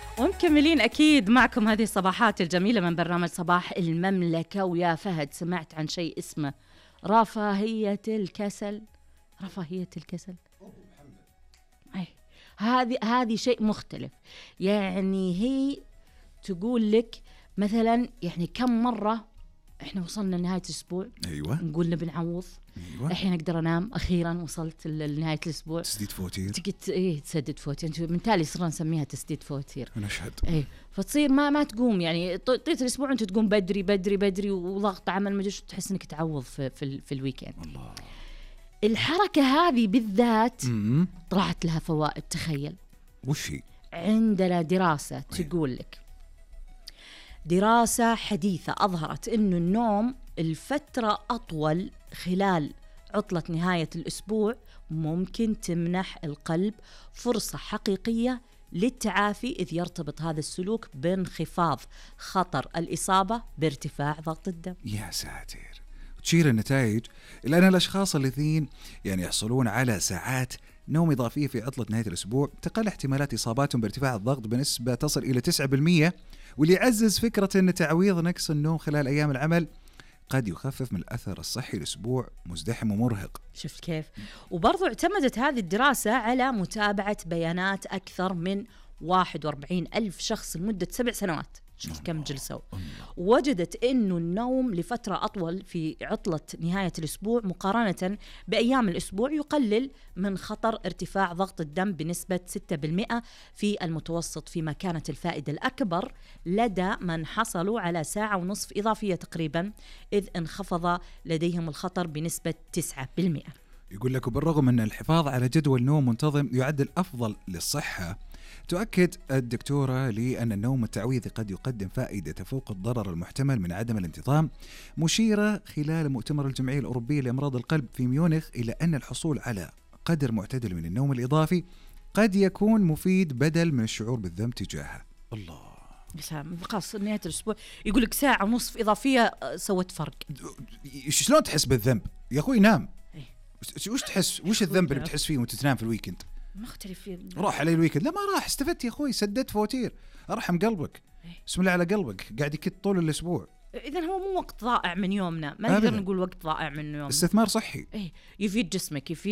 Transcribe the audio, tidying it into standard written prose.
ومكملين أكيد معكم هذه الصباحات الجميلة من برنامج صباح المملكة. ويا فهد، سمعت عن شيء اسمه رفاهية الكسل؟ رفاهية الكسل أي هذه شيء مختلف. يعني هي تقول لك مثلا يعني كم مرة احنا وصلنا لنهاية الأسبوع، ايوه نقول نبي نعوض، ايوه الحين اقدر انام، اخيرا وصلت لنهايه الاسبوع، تسديد فواتير، تسدد فواتير، من تالي صرنا نسميها تسديد فواتير. انا اشهد. فتصير ما تقوم، يعني طيت الاسبوع انت تقوم بدري بدري بدري وضغط عمل ما ادري، تحس انك تعوض في الويكند. الله. الحركه هذه بالذات طلعت لها فوائد. تخيل وش هي؟ عندنا دراسه تقول لك، دراسه حديثه اظهرت انه النوم الفتره اطول خلال عطلة نهاية الأسبوع ممكن تمنح القلب فرصة حقيقية للتعافي، إذ يرتبط هذا السلوك بانخفاض خطر الإصابة بارتفاع ضغط الدم. يا ساتر. تشير النتائج إلى أن الأشخاص الذين يعني يحصلون على ساعات نوم إضافية في عطلة نهاية الأسبوع تقل احتمالات إصاباتهم بارتفاع الضغط بنسبة تصل إلى 9%، واللي يعزز فكرة أن تعويض نقص النوم خلال أيام العمل قد يخفف من الأثر الصحي لأسبوع مزدحم ومرهق. شفت كيف؟ وبرضو اعتمدت هذه الدراسة على متابعة بيانات أكثر من 41 ألف شخص لمدة 7 سنوات. شوف كم جلسوا. وجدت أنه النوم لفترة أطول في عطلة نهاية الأسبوع مقارنة بأيام الأسبوع يقلل من خطر ارتفاع ضغط الدم بنسبة 6% في المتوسط، فيما كانت الفائدة الأكبر لدى من حصلوا على 1.5 ساعة إضافية تقريبا، إذ انخفض لديهم الخطر بنسبة 9%. يقول لك وبالرغم أن الحفاظ على جدول نوم منتظم يعد الأفضل للصحة، تؤكد الدكتورة لي أن النوم التعويضي قد يقدم فائدة تفوق الضرر المحتمل من عدم الانتظام، مشيرة خلال مؤتمر الجمعية الأوروبية لأمراض القلب في ميونخ إلى أن الحصول على قدر معتدل من النوم الإضافي قد يكون مفيد بدل من الشعور بالذنب تجاهه. الله. خلاص نهاية الأسبوع يقول لك 1.5 ساعة إضافية سوت فرق. شلون تحس بالذنب يا أخوي؟ نام. وش تحس؟ وش الذنب اللي بتحس فيه وانت تنام في الويكند؟ مختلف فيه. روح علي الويكند، لا ما راح، استفدت يا أخوي، سددت فواتير، أرحم قلبك. بسم الله على قلبك، قاعد يكت طول الأسبوع. إذن هو مو وقت ضائع من يومنا، ما نقدر نقول وقت ضائع من يومنا، استثمار صحي. يفيد جسمك، يفيد